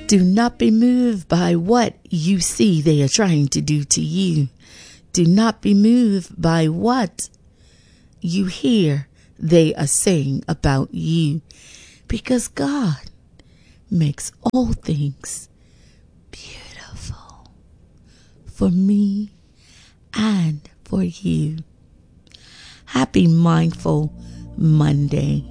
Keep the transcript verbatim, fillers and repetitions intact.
Do not be moved by what you see they are trying to do to you. Do not be moved by what you hear they are saying about you, because God makes all things beautiful for me and for you. Happy Mindful Monday.